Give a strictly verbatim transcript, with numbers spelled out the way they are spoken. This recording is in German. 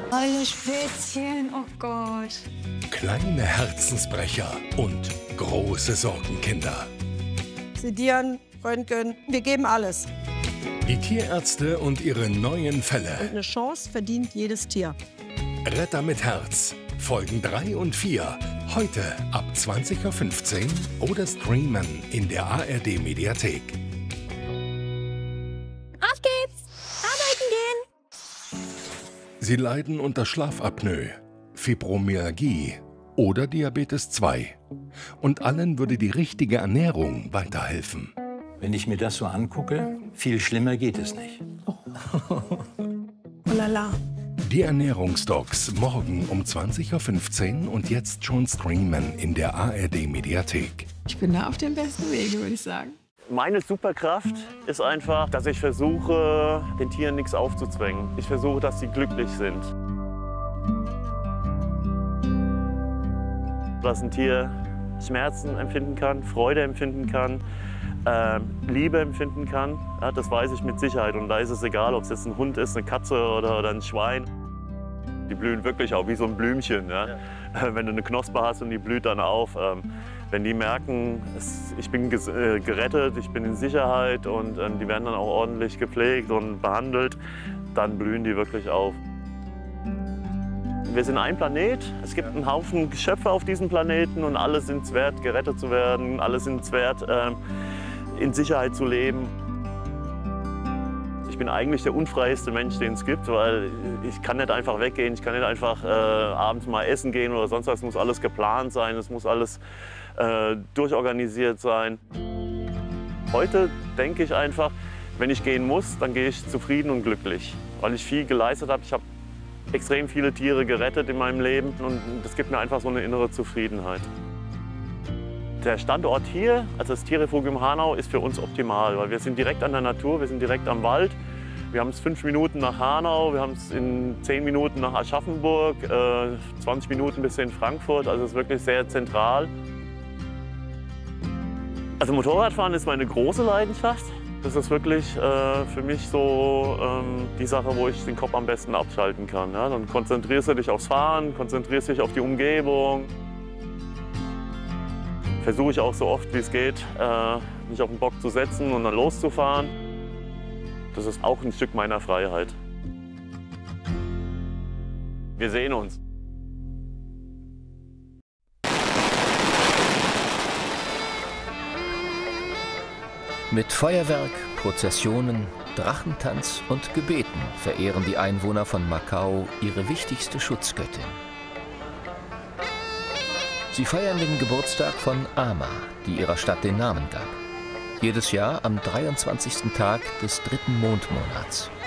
Alle Spätzchen, oh Gott. Kleine Herzensbrecher und große Sorgenkinder. Sedieren, Röntgen, wir geben alles. Die Tierärzte und ihre neuen Fälle. Und eine Chance verdient jedes Tier. Retter mit Herz, Folgen drei und vier. Heute ab zwanzig Uhr fünfzehn oder streamen in der A R D-Mediathek. Auf geht's! Arbeiten gehen! Sie leiden unter Schlafapnoe, Fibromyalgie oder Diabetes zwei. Und allen würde die richtige Ernährung weiterhelfen. Wenn ich mir das so angucke, viel schlimmer geht es nicht. Oh lala. Die Ernährungsdocs morgen um zwanzig Uhr fünfzehn und jetzt schon streamen in der A R D-Mediathek. Ich bin da auf dem besten Wege, würde ich sagen. Meine Superkraft ist einfach, dass ich versuche, den Tieren nichts aufzuzwängen. Ich versuche, dass sie glücklich sind. Dass ein Tier Schmerzen empfinden kann, Freude empfinden kann, äh, Liebe empfinden kann, ja, das weiß ich mit Sicherheit. Und da ist es egal, ob es jetzt ein Hund ist, eine Katze oder, oder ein Schwein. Die blühen wirklich auch wie so ein Blümchen. Ja? Ja. Wenn du eine Knospe hast und die blüht dann auf. Ähm, wenn die merken, es, ich bin ges äh, gerettet, ich bin in Sicherheit und ähm, die werden dann auch ordentlich gepflegt und behandelt, dann blühen die wirklich auf. Wir sind ein Planet, es gibt einen Haufen Geschöpfe auf diesem Planeten und alle sind es wert, gerettet zu werden, alle sind es wert, ähm, in Sicherheit zu leben. Ich bin eigentlich der unfreieste Mensch, den es gibt, weil ich kann nicht einfach weggehen, ich kann nicht einfach äh, abends mal essen gehen oder sonst was. Es muss alles geplant sein, es muss alles äh, durchorganisiert sein. Heute denke ich einfach, wenn ich gehen muss, dann gehe ich zufrieden und glücklich, weil ich viel geleistet habe. Ich habe extrem viele Tiere gerettet in meinem Leben und das gibt mir einfach so eine innere Zufriedenheit. Der Standort hier, also das Tierrefugium Hanau, ist für uns optimal, weil wir sind direkt an der Natur, wir sind direkt am Wald. Wir haben es fünf Minuten nach Hanau, wir haben es in zehn Minuten nach Aschaffenburg, äh, zwanzig Minuten bis in Frankfurt, also es ist wirklich sehr zentral. Also Motorradfahren ist meine große Leidenschaft. Das ist wirklich äh, für mich so ähm, die Sache, wo ich den Kopf am besten abschalten kann. Ja? Dann konzentrierst du dich aufs Fahren, konzentrierst dich auf die Umgebung. Versuche ich auch so oft wie es geht, äh, mich auf den Bock zu setzen und dann loszufahren. Das ist auch ein Stück meiner Freiheit. Wir sehen uns. Mit Feuerwerk, Prozessionen, Drachentanz und Gebeten verehren die Einwohner von Macau ihre wichtigste Schutzgöttin. Sie feiern den Geburtstag von Ama, die ihrer Stadt den Namen gab. Jedes Jahr am dreiundzwanzigsten Tag des dritten Mondmonats.